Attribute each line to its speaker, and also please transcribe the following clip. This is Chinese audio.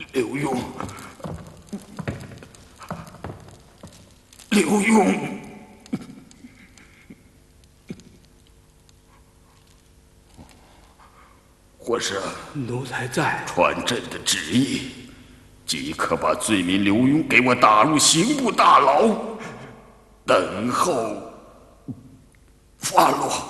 Speaker 1: 刘墉，刘墉。 或是
Speaker 2: 奴才在。
Speaker 1: 传朕的旨意，即刻把罪民刘墉给我打入刑部大牢，等候发落。